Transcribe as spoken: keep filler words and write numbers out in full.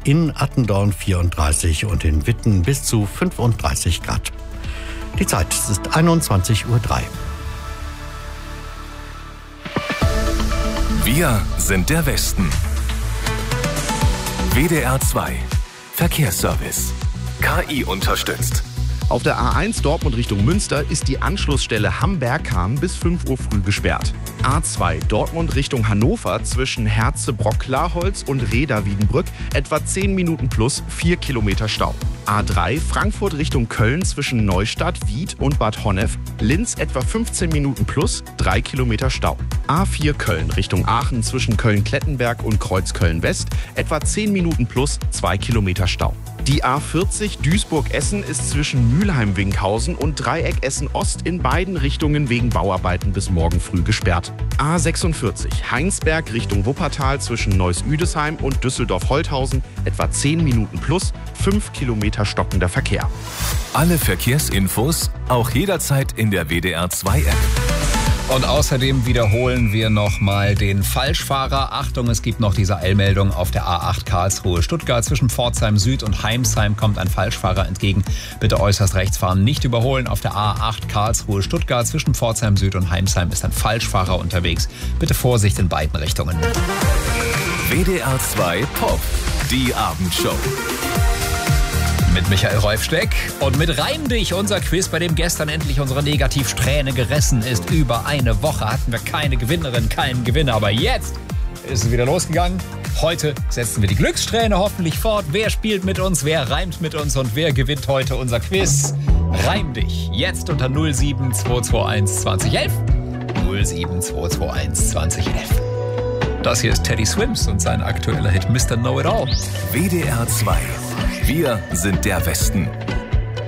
in Attendorn vierunddreißig und in Witten bis zu fünfunddreißig Grad. Die Zeit ist einundzwanzig Uhr drei. Wir sind der Westen. W D R zwei Verkehrsservice. K I unterstützt. Auf der A eins Dortmund Richtung Münster ist die Anschlussstelle Hamm-Berghahn bis fünf Uhr früh gesperrt. A zwei Dortmund Richtung Hannover zwischen Herzebrock-Klarholz und Reda-Wiedenbrück etwa zehn Minuten plus vier Kilometer Stau. A drei Frankfurt Richtung Köln zwischen Neustadt, Wied und Bad Honnef, Linz etwa fünfzehn Minuten plus drei Kilometer Stau. A vier Köln Richtung Aachen zwischen Köln-Klettenberg und Kreuzköln-West etwa zehn Minuten plus zwei Kilometer Stau. Die A vierzig Duisburg-Essen ist zwischen Mülheim-Winkhausen und Dreieck Essen-Ost in beiden Richtungen wegen Bauarbeiten bis morgen früh gesperrt. A sechsundvierzig Heinsberg Richtung Wuppertal zwischen Neuss-Üdesheim und Düsseldorf-Holthausen etwa zehn Minuten plus fünf Kilometer stockender Verkehr. Alle Verkehrsinfos auch jederzeit in der W D R zwei App. Und außerdem wiederholen wir nochmal den Falschfahrer. Achtung, es gibt noch diese Eilmeldung auf der A acht Karlsruhe-Stuttgart. Zwischen Pforzheim Süd und Heimsheim kommt ein Falschfahrer entgegen. Bitte äußerst rechts fahren, nicht überholen. Auf der A acht Karlsruhe-Stuttgart zwischen Pforzheim Süd und Heimsheim ist ein Falschfahrer unterwegs. Bitte Vorsicht in beiden Richtungen. W D R zwei Pop, die Abendshow. Mit Michael Reufsteck und mit Reim dich, unser Quiz, bei dem gestern endlich unsere Negativsträhne gerissen ist. Über eine Woche hatten wir keine Gewinnerin, keinen Gewinner, aber jetzt ist es wieder losgegangen. Heute setzen wir die Glückssträhne hoffentlich fort. Wer spielt mit uns, wer reimt mit uns und wer gewinnt heute unser Quiz? Reim dich jetzt unter null sieben zwei zwei eins zwanzig elf. null sieben zwei zwei eins zwanzig elf. Das hier ist Teddy Swims und sein aktueller Hit Mister Know-It-All. W D R zwei. Wir sind der Westen.